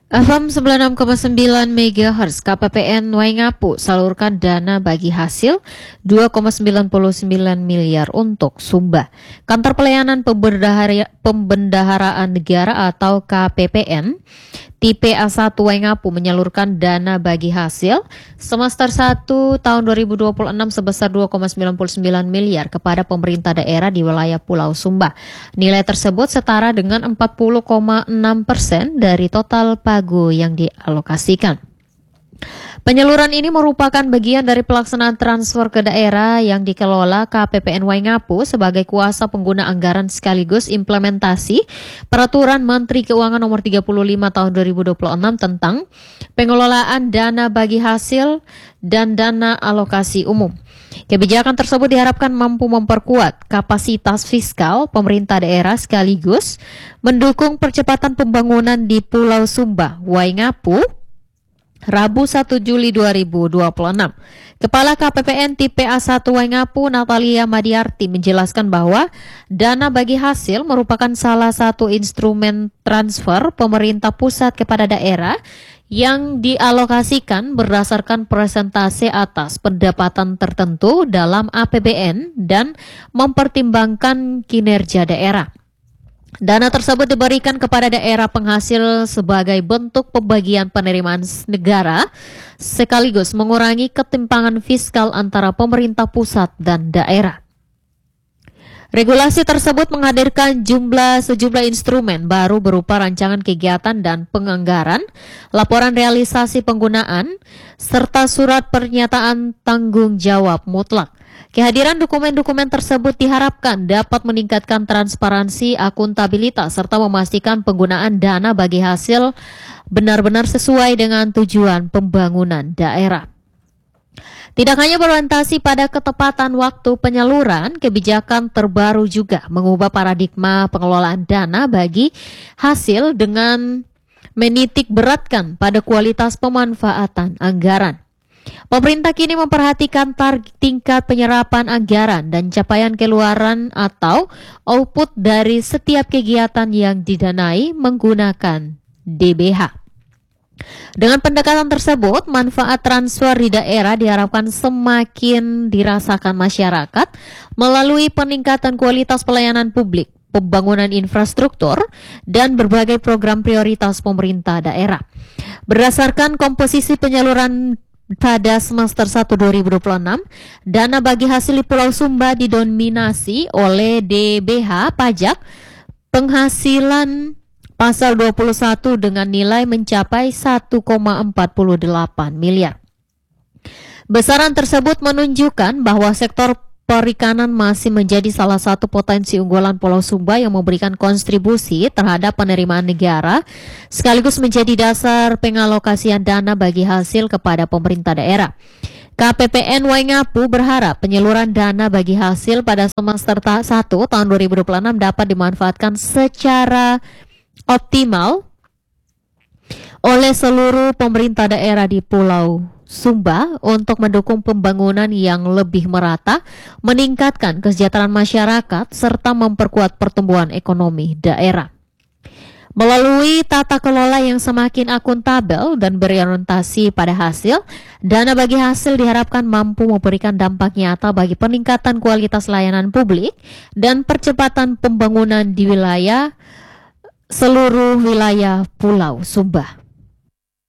FM 96,9 MHz KPPN Waingapu salurkan dana bagi hasil 2,99 miliar untuk Sumba. Kantor Pelayanan Pembendaharaan Negara atau KPPN tipe A1 Waingapu menyalurkan dana bagi hasil semester 1 tahun 2026 sebesar 2,99 miliar kepada pemerintah daerah di wilayah Pulau Sumba. Nilai tersebut setara dengan 40,6% dari total pagu yang dialokasikan. Penyaluran ini merupakan bagian dari pelaksanaan transfer ke daerah yang dikelola KPPN Waingapu sebagai kuasa pengguna anggaran sekaligus implementasi Peraturan Menteri Keuangan Nomor 35 Tahun 2026 tentang pengelolaan dana bagi hasil dan dana alokasi umum. Kebijakan tersebut diharapkan mampu memperkuat kapasitas fiskal pemerintah daerah sekaligus mendukung percepatan pembangunan di Pulau Sumba, Waingapu, Rabu 1 Juli 2026. Kepala KPPN tipe A1 Waingapu Natalia Madiarti menjelaskan bahwa dana bagi hasil merupakan salah satu instrumen transfer pemerintah pusat kepada daerah yang dialokasikan berdasarkan persentase atas pendapatan tertentu dalam APBN dan mempertimbangkan kinerja daerah. Dana tersebut diberikan kepada daerah penghasil sebagai bentuk pembagian penerimaan negara sekaligus mengurangi ketimpangan fiskal antara pemerintah pusat dan daerah. Regulasi tersebut menghadirkan sejumlah instrumen baru berupa rancangan kegiatan dan penganggaran, laporan realisasi penggunaan, serta surat pernyataan tanggung jawab mutlak. Kehadiran dokumen-dokumen tersebut diharapkan dapat meningkatkan transparansi, akuntabilitas, serta memastikan penggunaan dana bagi hasil benar-benar sesuai dengan tujuan pembangunan daerah. Tidak hanya berorientasi pada ketepatan waktu penyaluran, kebijakan terbaru juga mengubah paradigma pengelolaan dana bagi hasil dengan menitik beratkan pada kualitas pemanfaatan anggaran. Pemerintah kini memperhatikan tingkat penyerapan anggaran dan capaian keluaran atau output dari setiap kegiatan yang didanai menggunakan DBH. Dengan pendekatan tersebut, manfaat transfer di daerah diharapkan semakin dirasakan masyarakat melalui peningkatan kualitas pelayanan publik, pembangunan infrastruktur, dan berbagai program prioritas pemerintah daerah. Berdasarkan komposisi penyaluran pada semester 1 2026, dana bagi hasil di Pulau Sumba didominasi oleh DBH pajak penghasilan pasal 21 dengan nilai mencapai 1,48 miliar. Besaran tersebut menunjukkan bahwa sektor perikanan masih menjadi salah satu potensi unggulan Pulau Sumba yang memberikan kontribusi terhadap penerimaan negara sekaligus menjadi dasar pengalokasian dana bagi hasil kepada pemerintah daerah. KPPN Waingapu berharap penyaluran dana bagi hasil pada semester 1 tahun 2026 dapat dimanfaatkan secara optimal oleh seluruh pemerintah daerah di Pulau Sumba untuk mendukung pembangunan yang lebih merata, meningkatkan kesejahteraan masyarakat, serta memperkuat pertumbuhan ekonomi daerah. Melalui tata kelola yang semakin akuntabel dan berorientasi pada hasil, dana bagi hasil diharapkan mampu memberikan dampak nyata bagi peningkatan kualitas layanan publik dan percepatan pembangunan di seluruh wilayah Pulau Sumba.